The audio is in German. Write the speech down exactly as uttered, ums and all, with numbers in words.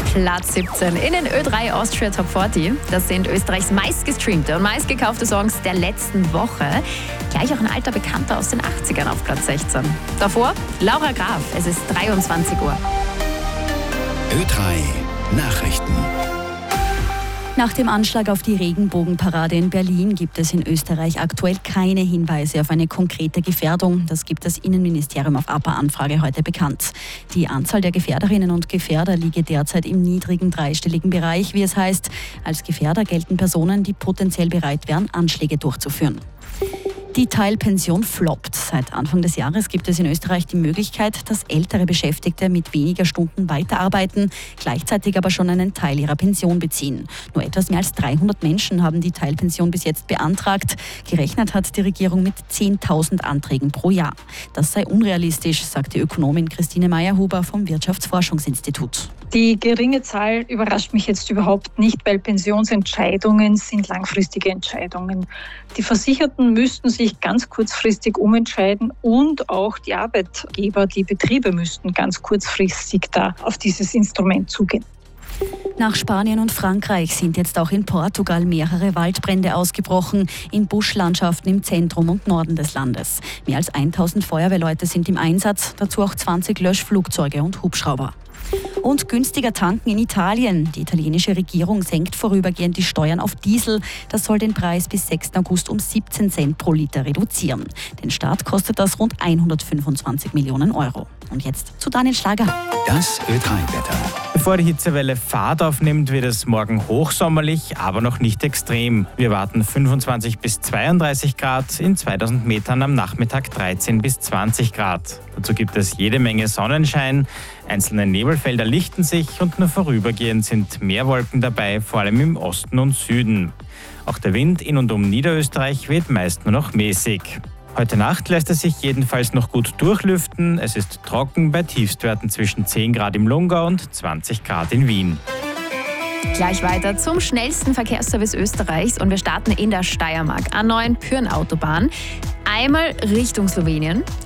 Platz siebzehn in den Ö drei Austria Top vierzig. Das sind Österreichs meistgestreamte und meistgekaufte Songs der letzten Woche. Gleich auch ein alter Bekannter aus den achtzigern auf Platz sechzehn. Davor Laura Graf, es ist dreiundzwanzig Uhr. Ö drei Nachrichten. Nach dem Anschlag auf die Regenbogenparade in Berlin gibt es in Österreich aktuell keine Hinweise auf eine konkrete Gefährdung. Das gibt das Innenministerium auf A P A-Anfrage heute bekannt. Die Anzahl der Gefährderinnen und Gefährder liege derzeit im niedrigen dreistelligen Bereich, wie es heißt. Als Gefährder gelten Personen, die potenziell bereit wären, Anschläge durchzuführen. Die Teilpension floppt. Seit Anfang des Jahres gibt es in Österreich die Möglichkeit, dass ältere Beschäftigte mit weniger Stunden weiterarbeiten, gleichzeitig aber schon einen Teil ihrer Pension beziehen. Nur etwas mehr als dreihundert Menschen haben die Teilpension bis jetzt beantragt. Gerechnet hat die Regierung mit zehntausend Anträgen pro Jahr. Das sei unrealistisch, sagt die Ökonomin Christine Meyer-Huber vom Wirtschaftsforschungsinstitut. Die geringe Zahl überrascht mich jetzt überhaupt nicht, weil Pensionsentscheidungen sind langfristige Entscheidungen. Die Versicherten müssten sich ganz kurzfristig umentscheiden und auch die Arbeitgeber, die Betriebe müssten ganz kurzfristig da auf dieses Instrument zugehen. Nach Spanien und Frankreich sind jetzt auch in Portugal mehrere Waldbrände ausgebrochen, in Buschlandschaften im Zentrum und Norden des Landes. Mehr als tausend Feuerwehrleute sind im Einsatz, dazu auch zwanzig Löschflugzeuge und Hubschrauber. Und günstiger tanken in Italien. Die italienische Regierung senkt vorübergehend die Steuern auf Diesel. Das soll den Preis bis sechsten August um siebzehn Cent pro Liter reduzieren. Den Staat kostet das rund hundertfünfundzwanzig Millionen Euro. Und jetzt zu Daniel Schlager. Das Ö drei Wetter. Bevor die Hitzewelle Fahrt aufnimmt, wird es morgen hochsommerlich, aber noch nicht extrem. Wir warten fünfundzwanzig bis zweiunddreißig Grad, in zweitausend Metern am Nachmittag dreizehn bis zwanzig Grad. Dazu gibt es jede Menge Sonnenschein, einzelne Nebelfelder lichten sich und nur vorübergehend sind mehr Wolken dabei, vor allem im Osten und Süden. Auch der Wind in und um Niederösterreich weht meist nur noch mäßig. Heute Nacht lässt es sich jedenfalls noch gut durchlüften. Es ist trocken bei Tiefstwerten zwischen zehn Grad im Lungau und zwanzig Grad in Wien. Gleich weiter zum schnellsten Verkehrsservice Österreichs und wir starten in der Steiermark. A neun Pyhrn-Autobahn. Einmal Richtung Slowenien.